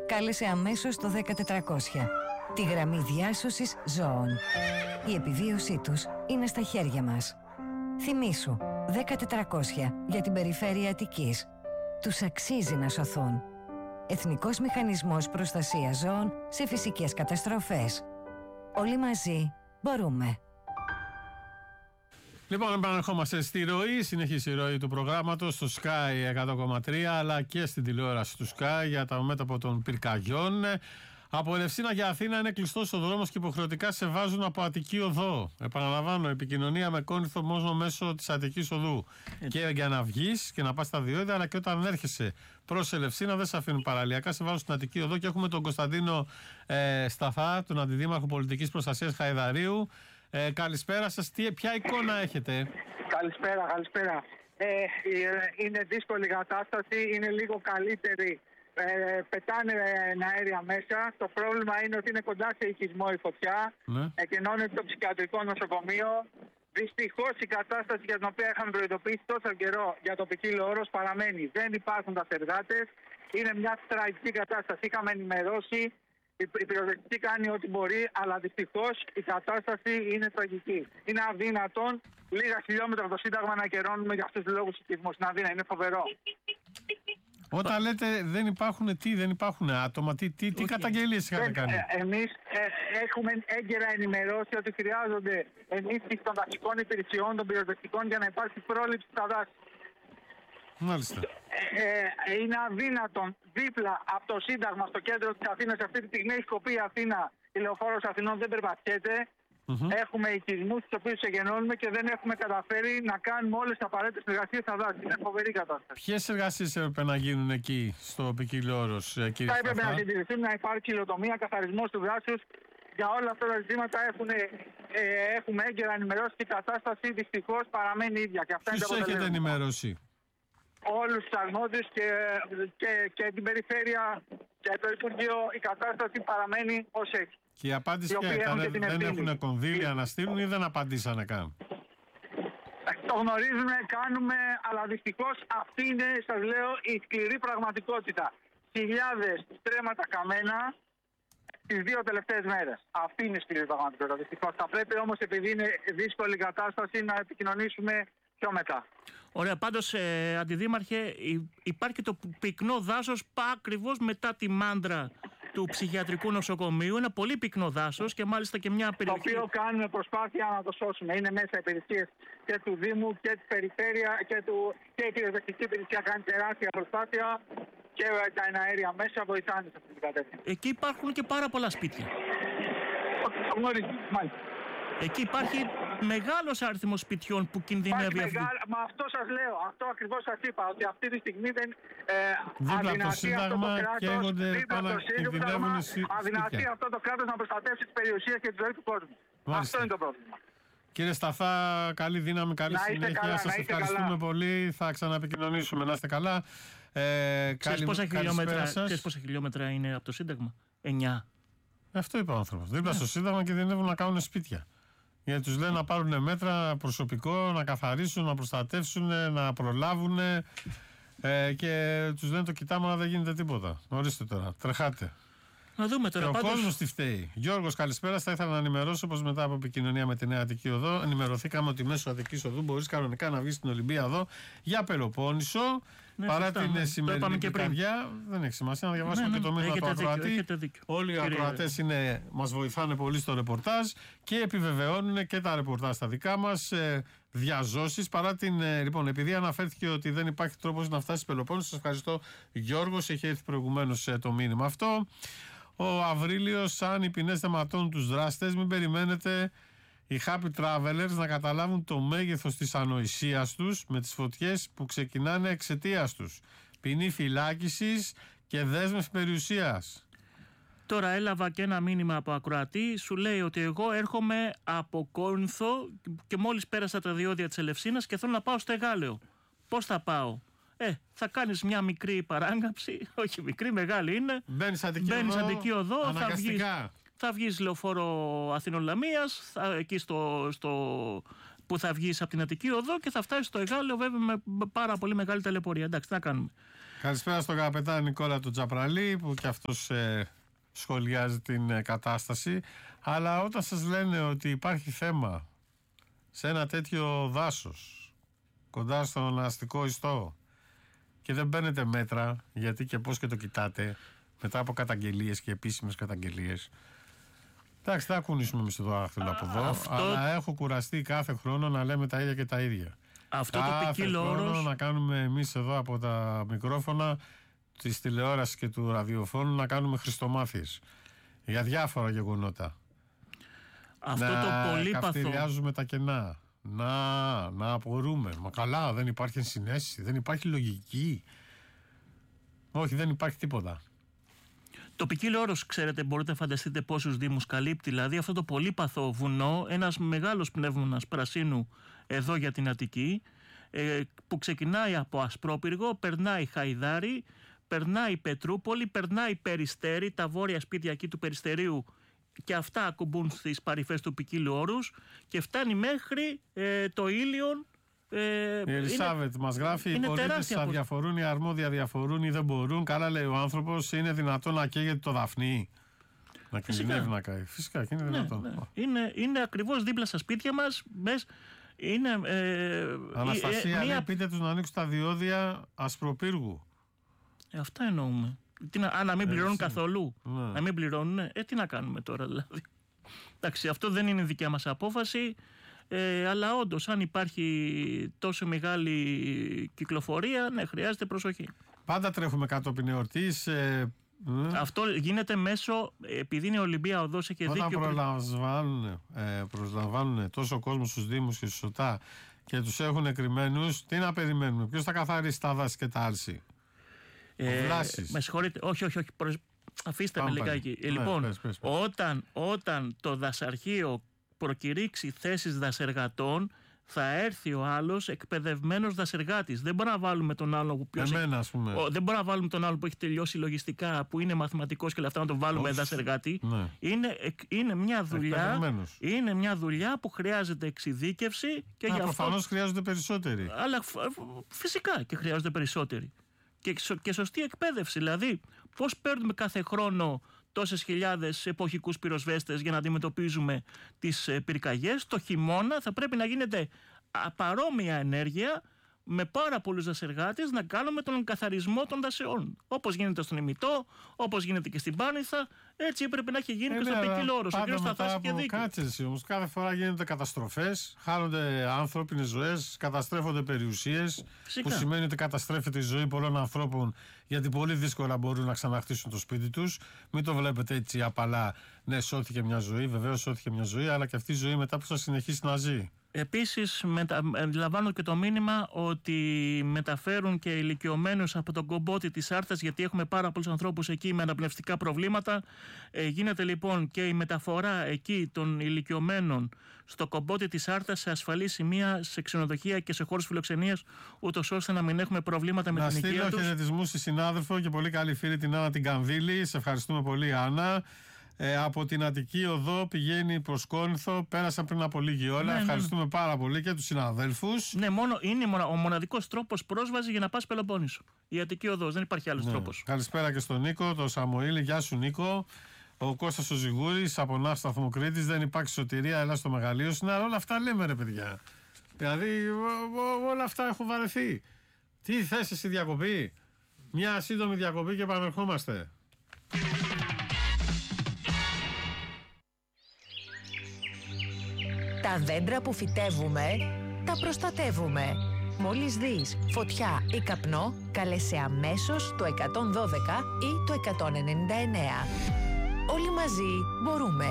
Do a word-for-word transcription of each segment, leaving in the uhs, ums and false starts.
Κάλεσε αμέσως το δέκα τετρακόσια. Τη γραμμή διάσωσης ζώων. Η επιβίωσή τους είναι στα χέρια μας. Θυμήσου, δέκα τετρακόσια για την περιφέρεια Αττικής. Τους αξίζει να σωθούν. Εθνικός Μηχανισμός Προστασίας Ζώων σε φυσικές καταστροφές. Όλοι μαζί μπορούμε. Λοιπόν, επαναρχόμαστε στη ροή, συνεχίζει η ροή του προγράμματος στο Sky εκατό κόμμα τρία αλλά και στην τηλεόραση του Sky για τα μέτωπο των πυρκαγιών. Από Ελευσίνα για Αθήνα είναι κλειστός ο δρόμος και υποχρεωτικά σε βάζουν από Αττική Οδό. Επαναλαμβάνω, επικοινωνία με Κόνηθο μόνο μέσω της Αττικής Οδού. Έτσι. Και για να βγεις και να πας στα διόδια, αλλά και όταν έρχεσαι προς Ελευσίνα δεν σε αφήνουν παραλιακά, σε βάζουν στην Αττική Οδό. Και έχουμε τον Κωνσταντίνο ε, Σταθά, τον Αντιδήμαρχο Πολιτικής Προστασίας Χαϊδαρίου. Ε, καλησπέρα σας, τι, ποια εικόνα έχετε? Καλησπέρα, καλησπέρα. Ε, είναι δύσκολη η κατάσταση, είναι λίγο καλύτερη. Ε, πετάνε αέρια μέσα. Το πρόβλημα είναι ότι είναι κοντά σε οικισμό η φωτιά. Ναι. Εκενώνεται το ψυχιατρικό νοσοκομείο. Δυστυχώς η κατάσταση για την οποία είχαμε προειδοποιήσει τόσο καιρό για το ποικίλο όρος παραμένει. Δεν υπάρχουν τα εργάτες. Είναι μια τραγική κατάσταση. Είχαμε ενημερώσει. Η πυροσβεστική κάνει ό,τι μπορεί, αλλά δυστυχώς η κατάσταση είναι τραγική. Είναι αδύνατον λίγα χιλιόμετρα από το Σύνταγμα να καιρώνουμε για αυτούς τους λόγους οικισμούς. Είναι αδύνατο, είναι φοβερό. Όταν λέτε δεν υπάρχουν τι, δεν υπάρχουν άτομα, τι, τι, τι καταγγελίες είχατε κάνει? Ε, εμείς ε, έχουμε έγκαιρα ενημερώσει ότι χρειάζονται ενίσχυση των δασικών υπηρεσιών, των πυροσβεστικών για να υπάρξει πρόληψη στα δάση. Μάλιστα. Ε, ε, είναι αδύνατον δίπλα από το Σύνταγμα στο κέντρο της Αθήνας, αυτή τη στιγμή έχει κοπεί η Αθήνα, η λεωφόρος Αθηνών δεν περπατιέται. Mm-hmm. Έχουμε οικισμούς τους οποίους εγενώνουμε και δεν έχουμε καταφέρει να κάνουμε όλες τις απαραίτητες εργασίες στα δάση. Είναι φοβερή κατάσταση. Ποιες εργασίες έπρεπε να γίνουν εκεί στο ποικίλο όρος, κύριε? Θα έπρεπε να συντηρηθούν, να υπάρχει υλοτομία, καθαρισμός του δάσους. Για όλα αυτά τα ζητήματα έχουν, ε, έχουμε έγκαιρα ενημερώσει και η κατάσταση δυστυχώς παραμένει ίδια. Και αυτά ποιους έχετε ενημερώσει? Όλους τους αρμόδιους και, και, και την περιφέρεια και το Υπουργείο. Η κατάσταση παραμένει ως έχει. Και η απάντηση ποια ήταν? Δεν έχουν κονδύλια να στείλουν ή δεν απαντήσανε καν? Το γνωρίζουμε, κάνουμε, αλλά δυστυχώς αυτή είναι, σας λέω, η σκληρή πραγματικότητα. Χιλιάδες στρέμματα καμένα τις δύο τελευταίες μέρες. Αυτή είναι η σκληρή πραγματικότητα, δυστυχώς. Θα πρέπει όμως, επειδή είναι δύσκολη η κατάσταση, να επικοινωνήσουμε πιο μετά. Ωραία, πάντως ε, Αντιδήμαρχε, υπάρχει το πυκνό δάσος ακριβώς μετά τη μάντρα του ψυχιατρικού νοσοκομείου. Ένα πολύ πυκνό δάσος και μάλιστα και μια περιοχή. Το οποίο κάνουμε προσπάθεια να το σώσουμε. Είναι μέσα υπηρεσίες και του Δήμου και της Περιφέρεια και, του, και η πυροσβεστική υπηρεσία κάνει τεράστια προσπάθεια και τα εναέρια μέσα βοηθάνε σε αυτή την κατεύθυνση. Εκεί υπάρχουν και πάρα πολλά σπίτια. Το γνωρίζουμε, μάλιστα. Εκεί υπάρχει μεγάλος αριθμός σπιτιών που κινδυνεύει αυτή. Μα αυτό σας λέω, αυτό ακριβώς σας είπα, ότι αυτή τη στιγμή δεν ε, αδυνατεί αυτό το κράτος, δίπλα από το Σύνταγμα, αδυνατεί αυτό το κράτος να προστατεύσει τις περιουσίες και τη ζωή του κόσμου. Μάλιστα. Αυτό είναι το πρόβλημα. Κύριε Σταθά, καλή δύναμη, καλή να συνέχεια. Καλά, σας ευχαριστούμε καλά. πολύ. Θα ξαναεπικοινωνήσουμε. Να είστε καλά. Ε, Ξέρεις πόσα χιλιόμετρα, πόσα χιλιόμετρα είναι από το Σύνταγμα? Εννιά. Αυτό είπε ο άνθρωπος. Δίπλα στο Σύνταγμα και κινδυνεύουν να κάνουν σπίτια. Γιατί τους λένε να πάρουν μέτρα προσωπικό, να καθαρίσουν, να προστατεύσουν, να προλάβουν ε, και τους λένε το κοιτάμε αλλά δεν γίνεται τίποτα. Ορίστε τώρα, τρεχάτε. Να δούμε τώρα. Και πάντως... ο κόσμος τι φταίει. Γιώργος, καλησπέρα. Θα ήθελα να ενημερώσω πως μετά από επικοινωνία με τη Νέα Αττική Οδό ενημερωθήκαμε ότι μέσω Αττικής Οδού μπορείς κανονικά να βγεις στην Ολυμπία για Πελοπόννησο. Ναι, παρά σωστά, την ναι. σημερινή πυρκαγιά, δεν έχει σημασία να διαβάσουμε ναι, ναι, και το μήνυμα του ακροατή. Όλοι οι ακροατές μας βοηθάνε πολύ στο ρεπορτάζ και επιβεβαιώνουν και τα ρεπορτάζ τα δικά μας. Ε, διαζώσεις παρά την. Ε, λοιπόν, επειδή αναφέρθηκε ότι δεν υπάρχει τρόπος να φτάσει Πελοπόννησο, σας ευχαριστώ Γιώργος. Έχει έρθει προηγουμένως ε, το μήνυμα αυτό. Ο Αβρίλιος, αν οι ποινές θεματώνουν τους δράστες, μην περιμένετε οι happy travelers να καταλάβουν το μέγεθος της ανοησίας τους με τις φωτιές που ξεκινάνε εξαιτίας τους. Ποινή φυλάκισης και δέσμευση περιουσίας. Τώρα έλαβα και ένα μήνυμα από ακροατή, σου λέει ότι εγώ έρχομαι από Κόρινθο και μόλις πέρασα τα διόδια της Ελευσίνας και θέλω να πάω στο Εγάλεο. Πώς θα πάω? Ε, θα κάνεις μια μικρή παράγραψη, όχι μικρή, μεγάλη είναι. Μπαίνεις Αττική Οδό, θα βγεις, θα βγεις λεωφόρο Αθηνών Λαμίας, θα, εκεί στο, στο, που θα βγεις από την Αττική Οδό και θα φτάσεις στο Εγάλεο, βέβαια με πάρα πολύ μεγάλη ταλαιπωρία. Εντάξει, τι να κάνουμε. Καλησπέρα στον καπετάν Νικόλα του Τζαπραλή που κι αυτός ε, σχολιάζει την ε, κατάσταση. Αλλά όταν σας λένε ότι υπάρχει θέμα σε ένα τέτοιο δάσος κοντά στον αστικό ιστό και δεν παίρνετε μέτρα, γιατί και πώς και το κοιτάτε μετά από καταγγελίες και επίσημες καταγγελίες. Εντάξει, θα κουνήσουμε εμείς το δάχτυλο από εδώ, αυτό... αλλά έχω κουραστεί κάθε χρόνο να λέμε τα ίδια και τα ίδια. Αυτό κάθε το ποικίλο όρος... να κάνουμε εμείς εδώ από τα μικρόφωνα της τηλεόρασης και του ραδιοφώνου να κάνουμε χριστομάθειες για διάφορα γεγονότα. Αυτό να το πολύπαθο... καυτηριάζουμε τα κενά, να, να απορούμε. Μα καλά, δεν υπάρχει ενσυναίσθηση, δεν υπάρχει λογική. Όχι, δεν υπάρχει τίποτα. Το ποικίλο όρος, ξέρετε, μπορείτε να φανταστείτε πόσους δήμους καλύπτει. Δηλαδή αυτό το πολύπαθο βουνό, ένας μεγάλος πνεύμονας πρασίνου εδώ για την Αττική, ε, που ξεκινάει από Ασπρόπυργο, περνάει Χαϊδάρι, περνάει Πετρούπολη, περνάει Περιστέρι, τα βόρεια σπίτια εκεί του Περιστερίου και αυτά ακουμπούν στις παρυφές του ποικίλου όρους και φτάνει μέχρι ε, το Ήλιον. Ε, η Ελισάβετ μας γράφει: οι πολίτες θα διαφορούν, οι αρμόδια διαφορούν ή δεν μπορούν. Καλά λέει ο άνθρωπος, είναι δυνατόν να καίγεται το Δαφνί. Να κινδυνεύει να καεί. Φυσικά και είναι ναι, δυνατόν. Ναι. Είναι, είναι ακριβώς δίπλα στα σπίτια μας. Μες, είναι, ε, Αναστασία, ε, ε, μία... λέει, πείτε τους να ανοίξουν τα διόδια Ασπροπύργου. Ε, αυτά εννοούμε. Τι να, α, να μην πληρώνουν Έτσι. καθόλου. Ναι. Να μην πληρώνουν. Ε, τι να κάνουμε τώρα δηλαδή. Εντάξει, αυτό δεν είναι δικιά μας απόφαση. Ε, αλλά όντως, αν υπάρχει τόσο μεγάλη κυκλοφορία, ναι, χρειάζεται προσοχή. Πάντα τρέχουμε κατόπιν εορτής. Ε, Αυτό γίνεται μέσω, επειδή είναι Ολυμπία οδός και δίκαιο. Όταν προλαμβάνουν, ε, προσλαμβάνουν τόσο κόσμο στους Δήμους και στους ΟΤΑ και τους έχουν κρυμμένους, τι να περιμένουμε, ποιος θα καθαρίσει τα δάση και τα άλση. Ε, με συγχωρείτε, όχι, όχι, όχι προς... αφήστε Πάμε με λιγάκι. Ε, λοιπόν, ναι, πες, πες, πες. Όταν, όταν το δασαρχείο προκηρύξει θέσεις δασεργατών, θα έρθει ο άλλος εκπαιδευμένος δασεργάτης. Δεν μπορούμε να βάλουμε τον άλλο που ποιος Εμένα, ας πούμε. Ο, δεν μπορούμε να βάλουμε τον άλλο που έχει τελειώσει λογιστικά, που είναι μαθηματικός και λεφτά να τον βάλουμε Όχι. δασεργάτη. Ναι. Είναι, είναι, μια δουλειά, είναι μια δουλειά που χρειάζεται εξειδίκευση και Α, γι' αυτό. Προφανώς χρειάζονται περισσότεροι. Αλλά φυσικά και χρειάζονται περισσότεροι. Και, και σωστή εκπαίδευση. Δηλαδή, πώς παίρνουμε κάθε χρόνο τόσες χιλιάδες εποχικούς πυροσβέστες για να αντιμετωπίζουμε τις πυρκαγιές. Το χειμώνα θα πρέπει να γίνεται παρόμοια ενέργεια με πάρα πολλούς δασεργάτες να κάνουμε τον καθαρισμό των δασεών. Όπως γίνεται στον Ημιτό, όπως γίνεται και στην Πάνηθα, έτσι έπρεπε να έχει γίνει ε, και στο ποικίλο όρος. Ο κ. Σταθάς και δίκιο. Κάτσε εσύ όμως, κάθε φορά γίνονται καταστροφές, χάνονται ανθρώπινες ζωές, καταστρέφονται περιουσίες, Φυσικά. που σημαίνει ότι καταστρέφεται η ζωή πολλών ανθρώπων, γιατί πολύ δύσκολα μπορούν να ξαναχτίσουν το σπίτι τους. Μην το βλέπετε έτσι απαλά, ναι, σώθηκε μια ζωή, βεβαίως σώθηκε μια ζωή, αλλά και αυτή η ζωή μετά που θα συνεχίσει να ζει. Επίσης, αντιλαμβάνω και το μήνυμα ότι μεταφέρουν και ηλικιωμένους από τον Κομπότη της Άρτας, γιατί έχουμε πάρα πολλούς ανθρώπους εκεί με αναπνευστικά προβλήματα. Ε, γίνεται λοιπόν και η μεταφορά εκεί των ηλικιωμένων στο Κομπότη της Άρτας σε ασφαλή σημεία, σε ξενοδοχεία και σε χώρους φιλοξενίας, ούτως ώστε να μην έχουμε προβλήματα με να την υγεία τους. Να στείλω χαιρετισμούς στη συνάδελφο και πολύ καλή φίλη την Άννα την Κανδύλη. Σε ευχαριστούμε πολύ, Άννα. Ε, από την Αττική Οδό πηγαίνει προς Κόρινθο. Πέρασαν πριν από λίγη ώρα. Ναι, Ευχαριστούμε ναι. πάρα πολύ και τους συναδέλφους. Ναι, μόνο, είναι ο μοναδικός τρόπος πρόσβαση για να πας Πελοπόννησο. Η Αττική Οδός. Δεν υπάρχει άλλος ναι. τρόπος. Καλησπέρα και στον Νίκο, τον Σαμοήλ. Γεια σου, Νίκο. Ο Κώστας ο Ζιγούρης από Ναύσταθμο Κρήτης. Δεν υπάρχει σωτηρία, έλα στο μεγαλείο. Συνάρα, όλα αυτά λέμε, ρε παιδιά. Δηλαδή, όλα αυτά έχω βαρεθεί. Τι θες εσύ διακοπή? Μια σύντομη διακοπή και επανερχόμαστε. Τα δέντρα που φυτεύουμε, τα προστατεύουμε. Μόλις δεις φωτιά ή καπνό, καλέσαι αμέσως το εκατόν δώδεκα ή το εκατόν ενενήντα εννέα. Όλοι μαζί μπορούμε.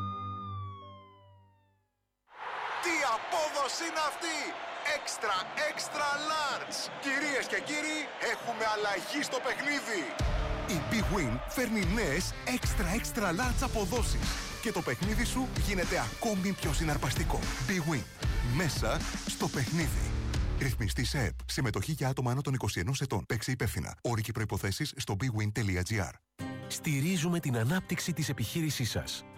Τι απόδοση είναι αυτή! Extra, extra large! Κυρίες και κύριοι, έχουμε αλλαγή στο παιχνίδι! Η Big Win φέρνει νέες extra, extra large αποδόσεις. Και το παιχνίδι σου γίνεται ακόμη πιο συναρπαστικό. Big Win. Μέσα στο παιχνίδι. Ρυθμιστή σε ΕΠ. Συμμετοχή για άτομα άνω των είκοσι ενός ετών. Παίξε υπεύθυνα. Όροι και προϋποθέσεις στο bigwin τελεία gr. Στηρίζουμε την ανάπτυξη της επιχείρησής σας.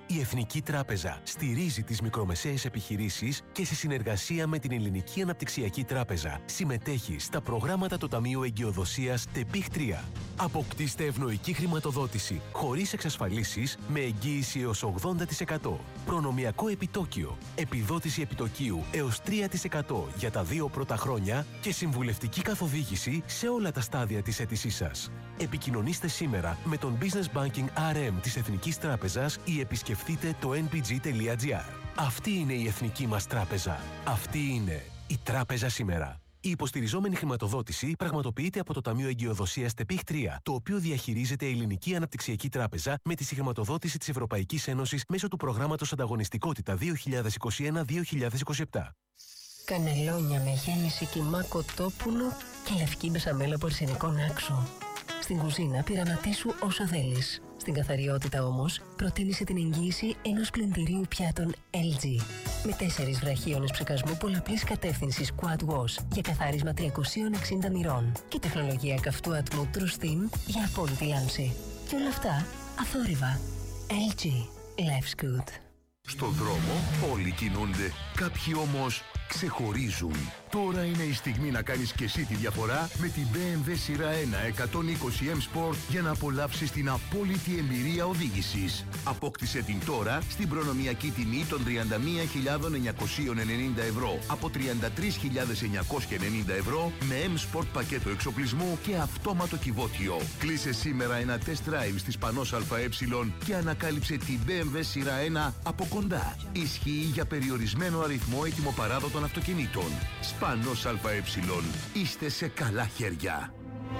Η Εθνική Τράπεζα στηρίζει τις μικρομεσαίες επιχειρήσεις και σε συνεργασία με την Ελληνική Αναπτυξιακή Τράπεζα συμμετέχει στα προγράμματα του Ταμείου Εγκυοδοσίας ΤΕΠΙΧ τρία. Αποκτήστε ευνοϊκή χρηματοδότηση χωρίς εξασφαλίσεις με εγγύηση έως ογδόντα τοις εκατό. Προνομιακό επιτόκιο, επιδότηση επιτοκίου έως τρία τοις εκατό για τα δύο πρώτα χρόνια και συμβουλευτική καθοδήγηση σε όλα τα στάδια της αίτησής σας. Επικοινωνήστε σήμερα με τον Business Banking αρ εμ της Εθνικής Τράπεζας ή επισκεφτείτε το εν πι τζι τελεία τζι άρ. Αυτή είναι η Εθνική μας Τράπεζα. Αυτή είναι η Τράπεζα σήμερα. Η υποστηριζόμενη χρηματοδότηση πραγματοποιείται από το Ταμείο Εγκυοδοσίας ΤΕΠΙΧ τρία, το οποίο διαχειρίζεται η Ελληνική Αναπτυξιακή Τράπεζα με τη συγχρηματοδότηση της Ευρωπαϊκής Ένωσης μέσω του προγράμματος Ανταγωνιστικότητα δύο χιλιάδες είκοσι ένα με δύο χιλιάδες είκοσι επτά. Κανελόνια με γέμιση κιμά κοτόπουλο και λευκή μπεσαμέλα από αρσενικό άξο. Στην κουζίνα πειραματίσου όσο θέλεις. Στην καθαριότητα όμως, προτίμησε την εγγύηση ενός πλυντηρίου πιάτων ελ τζι. Με τέσσερις βραχίονες ψεκασμού πολλαπλής κατεύθυνσης Quad Wash για καθάρισμα τριακόσια εξήντα μοιρών και τεχνολογία καυτού ατμού True Steam για απόλυτη λάμψη. Και όλα αυτά αθόρυβα. ελ τζι. Life's good. Στον δρόμο όλοι κινούνται, κάποιοι όμως ξεχωρίζουν. Τώρα είναι η στιγμή να κάνεις και εσύ τη διαφορά με την μπι εμ ντάμπλιου σειρά ένα εκατόν είκοσι εμ Sport για να απολαύσεις την απόλυτη εμπειρία οδήγησης. Απόκτησε την τώρα στην προνομιακή τιμή των τριάντα μία χιλιάδες εννιακόσια ενενήντα ευρώ από τριάντα τρεις χιλιάδες εννιακόσια ενενήντα ευρώ με M Sport πακέτο εξοπλισμού και αυτόματο κυβότιο. Κλείσε σήμερα ένα test drive στη Σπανός ΑΕ και ανακάλυψε την μπι εμ ντάμπλιου σειρά ένα από κοντά. Ισχύει για περιορισμένο αριθμό ετοιμοπαράδοτων αυτοκινήτων. Σπανός ΑΕ. Είστε σε καλά χέρια.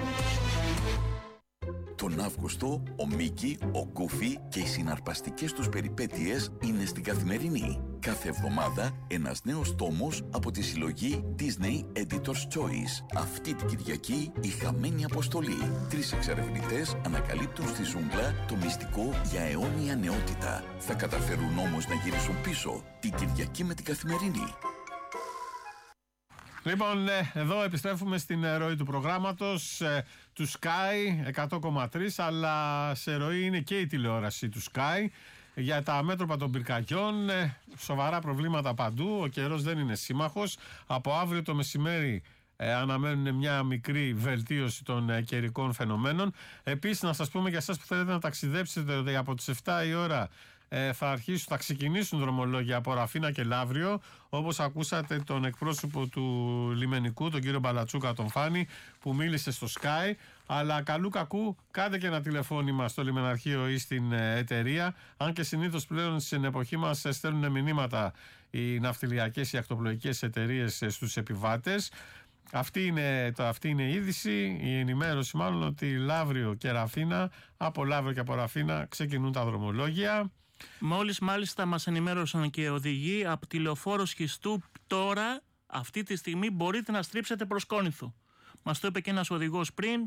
Τον Αύγουστο, ο Μίκη, ο Γκούφι και οι συναρπαστικές τους περιπέτειες είναι στην Καθημερινή. Κάθε εβδομάδα ένας νέος τόμος από τη συλλογή Disney Editor's Choice. Αυτή την Κυριακή η χαμένη αποστολή. Τρεις εξερευνητές ανακαλύπτουν στη ζούγκλα το μυστικό για αιώνια νεότητα. Θα καταφέρουν όμως να γυρίσουν πίσω την Κυριακή με την Καθημερινή. Λοιπόν, εδώ επιστρέφουμε στην ροή του προγράμματος ε, του Sky εκατό κόμμα τρία, αλλά σε ροή είναι και η τηλεόραση του Sky για τα μέτωπα των πυρκαγιών. Ε, σοβαρά προβλήματα παντού, ο καιρός δεν είναι σύμμαχος. Από αύριο το μεσημέρι ε, αναμένουν μια μικρή βελτίωση των ε, καιρικών φαινομένων. Επίσης, να σας πούμε για εσάς που θέλετε να ταξιδέψετε ότι από τις επτά η ώρα Ε, θα, αρχίσουν, θα ξεκινήσουν δρομολόγια από Ραφίνα και Λαύριο, όπως ακούσατε τον εκπρόσωπο του λιμενικού, τον κύριο Μπαλατσούκα, τον Φάνη, που μίλησε στο Sky. Αλλά καλού κακού κάντε και ένα τηλεφώνημα στο λιμεναρχείο ή στην ε, εταιρεία, αν και συνήθως πλέον στην εποχή μας στέλνουν μηνύματα οι ναυτιλιακές ή ακτοπλοϊκές εταιρείες ε, στους επιβάτες. Αυτή είναι, το, αυτή είναι η είδηση, η ενημέρωση μάλλον, ότι Λαύριο και Ραφίνα, από Λαύριο και από Ραφίνα ξεκινούν τα δρομολόγια. Μόλις μάλιστα μας ενημέρωσαν και οδηγοί από τη λεωφόρο Σχιστού, τώρα αυτή τη στιγμή μπορείτε να στρίψετε προς Κόνηθο. Μας το είπε και ένας οδηγός πριν.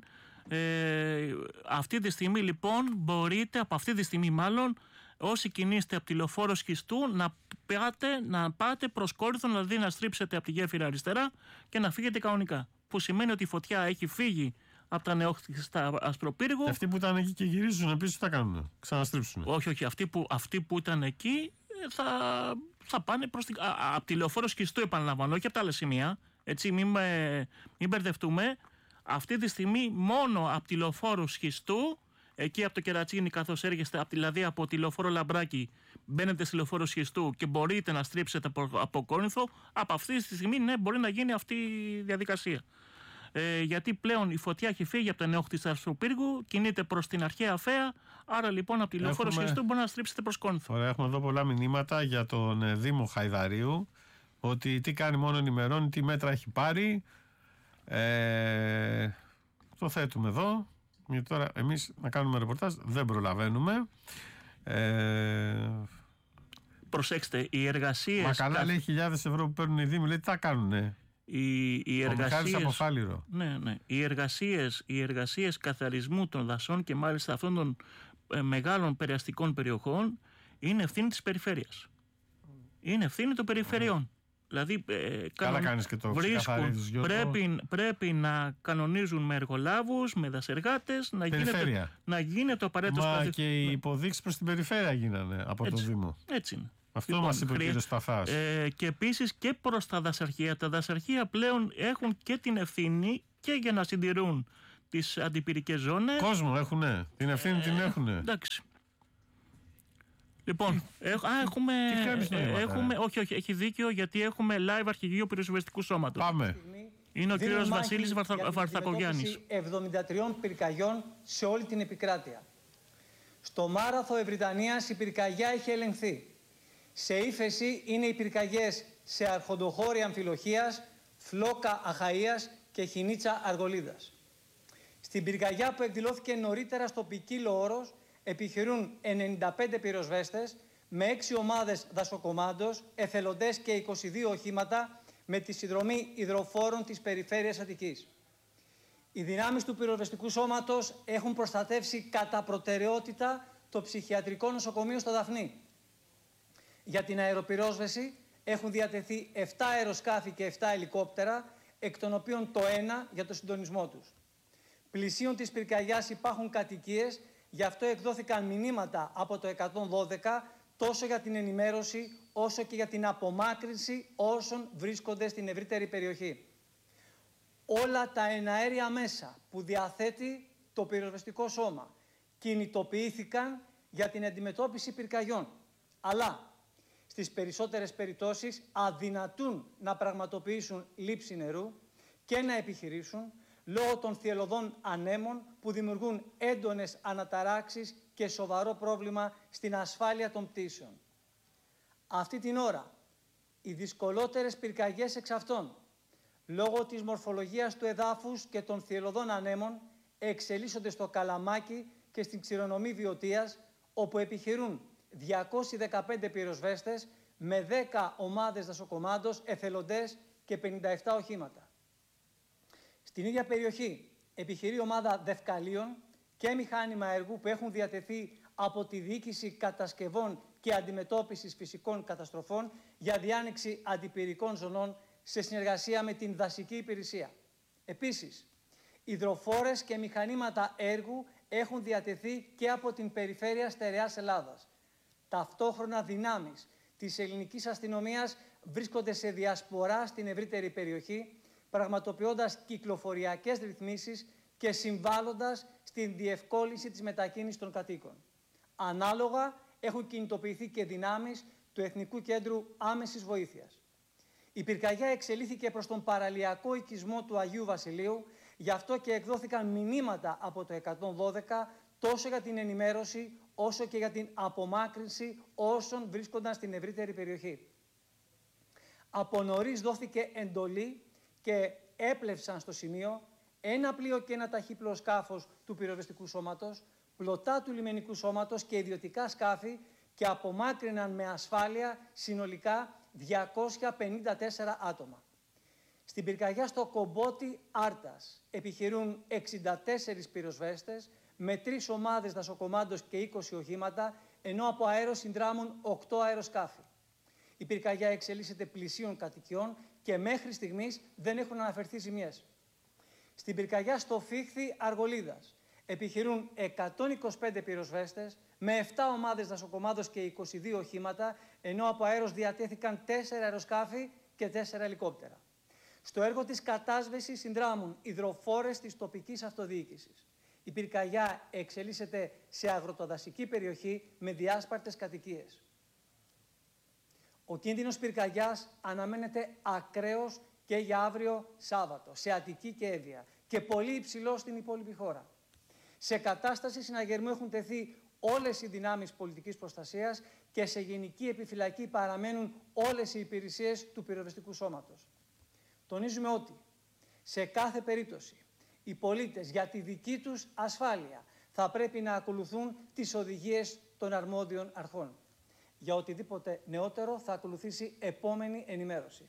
Ε, αυτή τη στιγμή λοιπόν μπορείτε, από αυτή τη στιγμή μάλλον, όσοι κινείστε από τη λεωφόρο Σχιστού να πάτε, να πάτε προς Κόρινθο, δηλαδή να στρίψετε από τη γέφυρα αριστερά και να φύγετε κανονικά. Που σημαίνει ότι η φωτιά έχει φύγει από τα νεόχτιστα Ασπροπύργου. Αυτοί που ήταν εκεί και γυρίζουν επίσης τι θα κάνουν, ξαναστρίψουν. Όχι, όχι. Αυτοί που, αυτοί που ήταν εκεί θα, θα πάνε προς την, α, από τη λεωφόρο Σχιστού, επαναλαμβάνω, όχι από τα άλλα σημεία. Έτσι, μην, με, μην μπερδευτούμε. Αυτή τη στιγμή μόνο από τη λεωφόρο Σχιστού, εκεί από το Κερατσίνι, καθώς έρχεστε, δηλαδή από τη λεωφόρο Λαμπράκη, μπαίνετε στη λεωφόρο Σχιστού και μπορείτε να στρίψετε από, από Κόρινθο. Από αυτή τη στιγμή, ναι, μπορεί να γίνει αυτή η διαδικασία. Ε, γιατί πλέον η φωτιά έχει φύγει από τα νεόχτιστα Ασπροπύργου, κινείται προς την αρχαία Αφαία. Άρα λοιπόν από τη λεωφόρο έχουμε... Σχιστού μπορεί να στρίψετε προς Κόρινθο. Ωραία, έχουμε εδώ πολλά μηνύματα για τον ε, Δήμο Χαϊδαρίου. Ότι τι κάνει, μόνο ενημερώνει, τι μέτρα έχει πάρει. Ε, το θέτουμε εδώ. Γιατί τώρα εμείς να κάνουμε ρεπορτάζ δεν προλαβαίνουμε. Ε, Προσέξτε, οι εργασίες. Μα καλά, λέει, χιλιάδες ευρώ που παίρνουν οι Δήμοι, λέει τι θα κάνουνε. Οι, οι, εργασίες, από ναι, ναι. οι, εργασίες, οι εργασίες καθαρισμού των δασών και μάλιστα αυτών των ε, μεγάλων περιαστικών περιοχών είναι ευθύνη της περιφέρειας. Είναι ευθύνη των περιφερειών. Δηλαδή, ε, Καλά κάνεις και το ξεκαθαρίζεις, Γιώργο. Πρέπει, πρέπει να κανονίζουν με εργολάβους, με δασεργάτες, να γίνεται, να γίνεται το απαραίτητο. Μα και οι υποδείξεις προς την περιφέρεια γίνανε από έτσι, το Δήμο. Έτσι είναι. Αυτό λοιπόν, μας είπε ο κύριος Παθάς. Ε, και επίσης και προς τα δασαρχεία. Τα δασαρχεία πλέον έχουν και την ευθύνη και για να συντηρούν τις αντιπυρικές ζώνες. Κόσμο έχουνε. Την ευθύνη ε, την έχουνε. Εντάξει. Λοιπόν, έχ, α, έχουμε, ε, έχουμε, όχι, όχι, έχει δίκιο, γιατί έχουμε live αρχηγείο πυροσβεστικού σώματος. Πάμε. Είναι ο κύριος Βασίλης Βαρθακογιάννης. εβδομήντα τρία πυρκαγιών σε όλη την επικράτεια. Στο Μάραθο Ευρυτανίας η πυρκαγιά έχει ελεγχθεί. Σε ύφεση είναι οι πυρκαγιές σε Αρχοντοχώρη Αμφιλοχίας, Φλόκα Αχαΐας και Χινίτσα Αργολίδας. Στην πυρκαγιά που εκδηλώθηκε νωρίτερα στο Ποικίλο Όρος επιχειρούν ενενήντα πέντε πυροσβέστες με έξι ομάδες δασοκομάντος, εθελοντές και είκοσι δύο οχήματα με τη συνδρομή υδροφόρων της περιφέρειας Αττικής. Οι δυνάμεις του πυροσβεστικού σώματος έχουν προστατεύσει κατά προτεραιότητα το ψυχιατρικό νοσοκομείο στο Δαφνί. Για την αεροπυρόσβεση έχουν διατεθεί επτά αεροσκάφη και επτά ελικόπτερα, εκ των οποίων το ένα για το συντονισμό τους. Πλησίων της πυρκαγιάς υπάρχουν κατοικίες, γι' αυτό εκδόθηκαν μηνύματα από το εκατόν δώδεκα τόσο για την ενημέρωση όσο και για την απομάκρυνση όσων βρίσκονται στην ευρύτερη περιοχή. Όλα τα εναέρια μέσα που διαθέτει το πυροσβεστικό σώμα κινητοποιήθηκαν για την αντιμετώπιση πυρκαγιών, αλλά στις περισσότερες περιπτώσεις αδυνατούν να πραγματοποιήσουν λήψη νερού και να επιχειρήσουν λόγω των θυελλωδών ανέμων που δημιουργούν έντονες αναταράξεις και σοβαρό πρόβλημα στην ασφάλεια των πτήσεων. Αυτή την ώρα, οι δυσκολότερες πυρκαγιές εξ αυτών, λόγω της μορφολογίας του εδάφους και των θυελλωδών ανέμων, εξελίσσονται στο Καλαμάκι και στην Ξηρονομή Βιωτίας, όπου επιχειρούν διακόσιοι δεκαπέντε πυροσβέστες με δέκα ομάδες δασοκομάντος, εθελοντές και πενήντα επτά οχήματα. Στην ίδια περιοχή επιχειρεί ομάδα δευκαλίων και μηχάνημα έργου που έχουν διατεθεί από τη Διοίκηση Κατασκευών και Αντιμετώπισης Φυσικών Καταστροφών για διάνοιξη αντιπυρικών ζωνών σε συνεργασία με την Δασική Υπηρεσία. Επίσης, υδροφόρες και μηχανήματα έργου έχουν διατεθεί και από την Περιφέρεια Στερεάς Ελλάδας. Ταυτόχρονα δυνάμεις της ελληνικής αστυνομίας βρίσκονται σε διασπορά στην ευρύτερη περιοχή, πραγματοποιώντας κυκλοφοριακές ρυθμίσεις και συμβάλλοντας στην διευκόλυνση της μετακίνησης των κατοίκων. Ανάλογα έχουν κινητοποιηθεί και δυνάμεις του Εθνικού Κέντρου Άμεσης Βοήθειας. Η πυρκαγιά εξελίχθηκε προς τον παραλιακό οικισμό του Αγίου Βασιλείου, γι' αυτό και εκδόθηκαν μηνύματα από το εκατόν δώδεκα τόσο για την ενημέρωση όσο και για την απομάκρυνση όσων βρίσκονταν στην ευρύτερη περιοχή. Από νωρίς δόθηκε εντολή και έπλευσαν στο σημείο ένα πλοίο και ένα ταχύπλοο σκάφος του πυροσβεστικού σώματος, πλωτά του λιμενικού σώματος και ιδιωτικά σκάφη και απομάκρυναν με ασφάλεια συνολικά διακόσια πενήντα τέσσερα άτομα. Στην πυρκαγιά στο Κομπότι Άρτας επιχειρούν εξήντα τέσσερις πυροσβέστες με τρεις ομάδες δασοκομάντος και είκοσι οχήματα, ενώ από αέρος συνδράμουν οκτώ αεροσκάφη. Η πυρκαγιά εξελίσσεται πλησίων κατοικιών και μέχρι στιγμής δεν έχουν αναφερθεί ζημιές. Στην πυρκαγιά στο Φίχθη Αργολίδας επιχειρούν εκατόν είκοσι πέντε πυροσβέστες με επτά ομάδες δασοκομάντος και είκοσι δύο οχήματα, ενώ από αέρος διατέθηκαν τέσσερα αεροσκάφη και τέσσερα ελικόπτερα. Στο έργο της κατάσβεσης συνδράμουν υδροφόρες της τοπικής αυτοδιοίκησης. Η πυρκαγιά εξελίσσεται σε αγροτοδασική περιοχή με διάσπαρτες κατοικίες. Ο κίνδυνος πυρκαγιάς αναμένεται ακραίος και για αύριο Σάββατο, σε Αττική και Εύβοια, και πολύ υψηλό στην υπόλοιπη χώρα. Σε κατάσταση συναγερμού έχουν τεθεί όλες οι δυνάμεις πολιτικής προστασίας και σε γενική επιφυλακή παραμένουν όλες οι υπηρεσίες του πυροσβεστικού σώματος. Τονίζουμε ότι σε κάθε περίπτωση οι πολίτες για τη δική τους ασφάλεια θα πρέπει να ακολουθούν τις οδηγίες των αρμόδιων αρχών. Για οτιδήποτε νεότερο θα ακολουθήσει επόμενη ενημέρωση.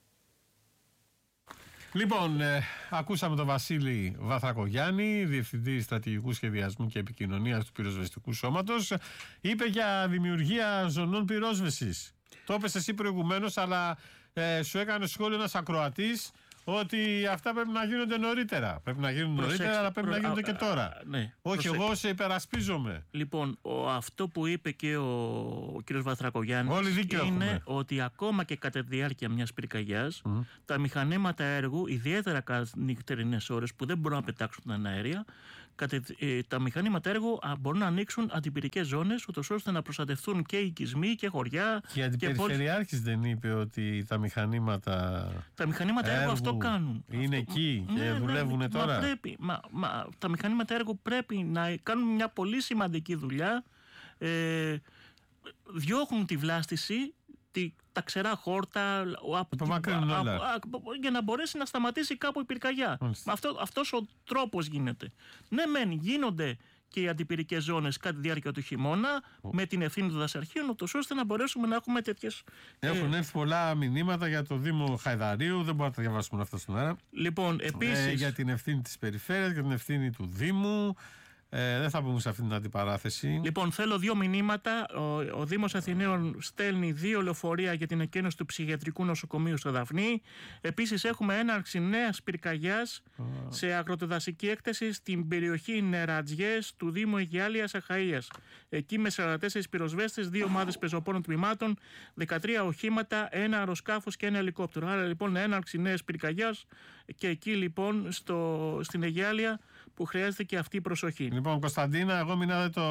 Λοιπόν, ε, ακούσαμε τον Βασίλη Βαθρακογιάννη, Διευθυντή Στρατηγικού Σχεδιασμού και Επικοινωνίας του Πυροσβεστικού Σώματος. Είπε για δημιουργία ζωνών πυρόσβεσης. Το είπες εσύ προηγουμένως, αλλά ε, σου έκανε σχόλιο ένας ακροατής ότι αυτά πρέπει να γίνονται νωρίτερα. Πρέπει να γίνουν Προσέξτε, νωρίτερα, αλλά πρέπει προ... να γίνονται και τώρα. Α, ναι. Όχι, Προσέξτε. Εγώ σε υπερασπίζομαι. Λοιπόν, ο, αυτό που είπε και ο, ο κ. Βαθρακογιάννης είναι έχουμε. Ότι ακόμα και κατά τη διάρκεια μιας πυρκαγιάς, mm. τα μηχανήματα έργου, ιδιαίτερα κατά νυχτερινές ώρες που δεν μπορούν να πετάξουν την αέρια, Κατε, ε, τα μηχανήματα έργου α, μπορούν να ανοίξουν αντιπυρικές ζώνες, ούτως ώστε να προστατευτούν και οικισμοί και χωριά. Και η αντιπεριφερειάρχης δεν είπε ότι τα μηχανήματα. Τα μηχανήματα έργου, έργου αυτό κάνουν. Είναι αυτό, εκεί και ναι, δουλεύουν ναι, τώρα. Μα πρέπει, μα, μα, τα μηχανήματα έργου πρέπει να κάνουν μια πολύ σημαντική δουλειά. Ε, διώχνουν τη βλάστηση, τη, τα ξερά χόρτα από, από, από, για να μπορέσει να σταματήσει κάπου η πυρκαγιά. Αυτό, αυτός ο τρόπος γίνεται. Ναι μεν γίνονται και οι αντιπυρικές ζώνες κατά τη διάρκεια του χειμώνα oh. με την ευθύνη των δασαρχείων, ώστε να μπορέσουμε να έχουμε τέτοιες... Έχουν ε... έρθει πολλά μηνύματα για το Δήμο Χαϊδαρίου, δεν μπορούμε να τα διαβάσουμε αυτά στον αέρα. Λοιπόν, επίσης... Ε, για την ευθύνη της περιφέρειας, για την ευθύνη του Δήμου. Ε, δεν θα πούμε σε αυτή την αντιπαράθεση. Λοιπόν, θέλω δύο μηνύματα. Ο, ο Δήμος Αθηναίων στέλνει δύο λεωφορεία για την εκκαίνωση του ψυχιατρικού νοσοκομείου στο Δαφνί. Επίσης, έχουμε έναρξη νέας πυρκαγιάς oh. σε αγροτοδασική έκταση στην περιοχή Νερατζιές του Δήμου Αιγιάλειας Αχαΐας. Εκεί με σαράντα τέσσερις πυροσβέστες, δύο ομάδες πεζοπόρων τμήματων, δεκατρία οχήματα, ένα αεροσκάφος και ένα ελικόπτερο. Άρα λοιπόν έναρξη νέας πυρκαγιάς και εκεί λοιπόν στο, στην Αιγιάλεια που χρειάζεται και αυτή η προσοχή. Λοιπόν, Κωνσταντίνα, εγώ μηνάδε το...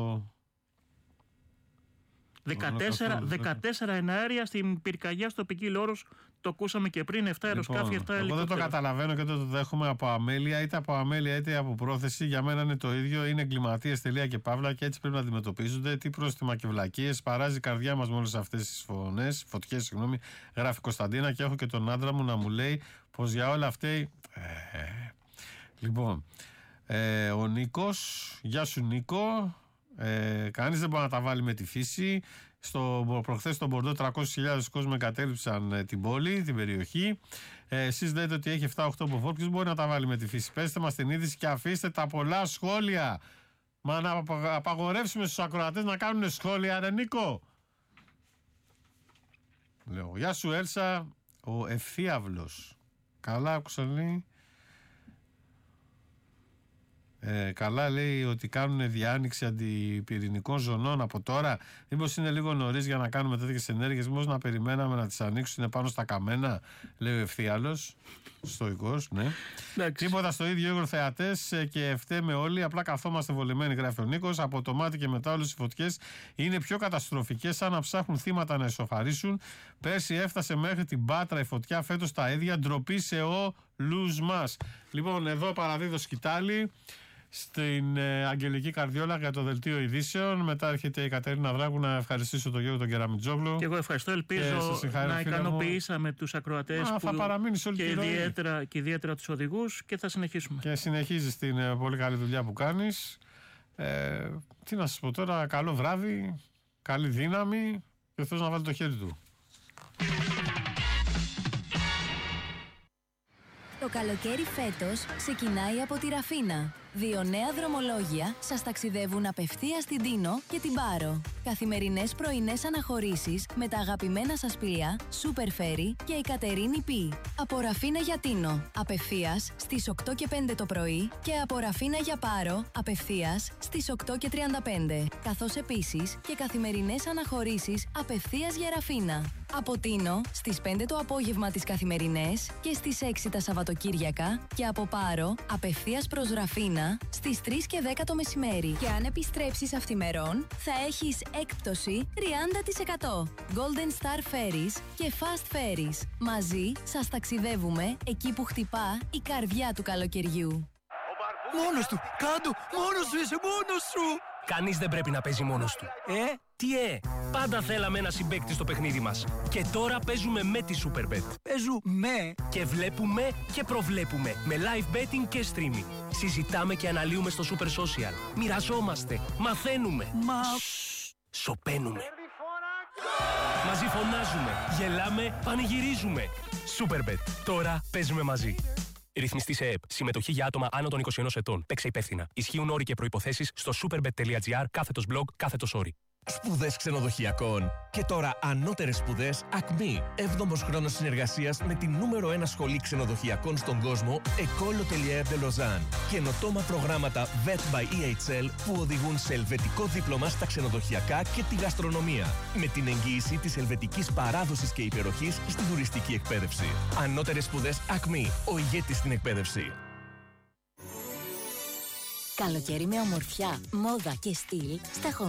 δεκατέσσερα, δεκατέσσερα εναέρια στην πυρκαγιά στο Πικίλ Όρος, το ακούσαμε και πριν, επτά αεροσκάφη, λοιπόν, επτά ελικόπτερα. Εγώ δεν το καταλαβαίνω και δεν το δέχομαι από αμέλεια, είτε από αμέλεια είτε από πρόθεση. Για μένα είναι το ίδιο, είναι εγκληματίες, τελεία και παύλα και έτσι πρέπει να αντιμετωπίζονται. Τι πρόστιμα και βλακίες, παράζει η καρδιά μας με όλες αυτές τις φωνές, φωτιές, συγγνώμη, γράφει Κωνσταντίνα, και έχω και τον άντρα μου να μου λέει πως για όλα αυτά. Ε, λοιπόν. Ε, ο Νίκος, γεια σου Νίκο, ε, κανείς δεν μπορεί να τα βάλει με τη φύση. Στο, προχθές στον Μπορντό τριακόσιες χιλιάδες κόσμο εγκατέλειψαν ε, την πόλη, την περιοχή. ε, Εσείς λέτε ότι έχει επτά οχτώ μποφόρ, ποιος μπορεί να τα βάλει με τη φύση? Πέστε μας την είδηση και αφήστε τα πολλά σχόλια. Μα να απαγορεύσουμε στους ακροατές να κάνουν σχόλια, ρε Νίκο. Λέω, γεια σου Έλσα, ο Ευθύαυλος. Καλά άκουσα, λέει. Ε, καλά λέει ότι κάνουν διάνοιξη αντιπυρηνικών ζωνών από τώρα. Μήπως είναι λίγο νωρίς για να κάνουμε τέτοιες ενέργειες? Μήπως να περιμέναμε να τις ανοίξουν πάνω στα καμένα? Λέει ο Ευθύαλος, στοικός, ναι. Τίποτα στο ίδιο, Γιώργο, θεατές και φταίμε όλοι. Απλά καθόμαστε βολεμένοι, γράφει ο Νίκος. Από το μάτι και μετά όλες οι φωτιές είναι πιο καταστροφικές, σαν να ψάχνουν θύματα να ισοφαρίσουν. Πέρσι έφτασε μέχρι την Πάτρα η φωτιά, φέτος τα ίδια. Ντροπή σε όλους μας. Λοιπόν, εδώ παραδίδω σκητάλη στην ε, Αγγελική Καρδιόλα για το δελτίο ειδήσεων. Μετά έρχεται η Κατερίνα Δράκου. Να ευχαριστήσω τον Γιώργο τον Κεραμιτζόγλου. Και εγώ ευχαριστώ. Ελπίζω να ικανοποιήσαμε τους ακροατές που... θα παραμείνει όλη και, ιδιαίτερα, και ιδιαίτερα τους οδηγούς, και θα συνεχίσουμε. Και συνεχίζεις την ε, πολύ καλή δουλειά που κάνεις. Ε, τι να σας πω τώρα, καλό βράδυ, καλή δύναμη και Θεός να βάλει το χέρι του. Το καλοκαίρι φέτος ξεκινάει από τη Ραφίνα. Δύο νέα δρομολόγια σας ταξιδεύουν απευθείας στην Τίνο και την Πάρο. Καθημερινές πρωινές αναχωρήσεις με τα αγαπημένα σας πλοία Super Ferry και η Κατερίνη Πι. Από Ραφίνα για Τίνο, απευθείας στις οκτώ και πέντε το πρωί, και από Ραφίνα για Πάρο, απευθείας στις οκτώ και τριάντα πέντε. Καθώς επίσης και καθημερινές αναχωρήσεις απευθείας για Ραφίνα. Από Τίνο στις πέντε το απόγευμα τις καθημερινές και στις έξι τα Σαββατοκύριακα, και από Πάρο απευθείας προς Ραφίνα στις τρεις και δέκα το μεσημέρι. Και αν επιστρέψεις αυθημερών, θα έχεις έκπτωση τριάντα τοις εκατό. Golden Star Ferries και Fast Ferries. Μαζί σας ταξιδεύουμε εκεί που χτυπά η καρδιά του καλοκαιριού. Μόνος του! Κάντο! Μόνος σου είσαι! Μόνος σου! Κανείς δεν πρέπει να παίζει μόνος του. Ε? Τι ε! Πάντα θέλαμε ένα συμπαίκτη στο παιχνίδι μας. Και τώρα παίζουμε με τη Superbet. Παίζουμε! Και βλέπουμε και προβλέπουμε με live betting και streaming. Συζητάμε και αναλύουμε στο Super Social. Μοιραζόμαστε. Μαθαίνουμε. Μα... Σοπαίνουμε. Μαζί φωνάζουμε. Γελάμε. Πανηγυρίζουμε. Superbet. Τώρα παίζουμε μαζί. Ρυθμιστή σε ΕΕΠ. Συμμετοχή για άτομα άνω των είκοσι ενός ετών. Παίξε υπεύθυνα. Ισχύουν όροι και προϋποθέσεις στο superbet.gr κάθετος blog κάθετος όροι. Σπουδές ξενοδοχειακών. Και τώρα ανώτερες σπουδές Ακμή. έβδομος χρόνος συνεργασίας με την νούμερο ένα σχολή ξενοδοχειακών στον κόσμο, École Hôtelière de Lausanne. Καινοτόμα προγράμματα βετ by ι έιτς ελ που οδηγούν σε ελβετικό δίπλωμα στα ξενοδοχειακά και τη γαστρονομία. Με την εγγύηση της ελβετικής παράδοσης και υπεροχής στην τουριστική εκπαίδευση. Ανώτερες σπουδές Ακμή. Ο ηγέτης στην εκπαίδευση. Καλοκαίρι με ομορφιά, μόδα και στυλ στα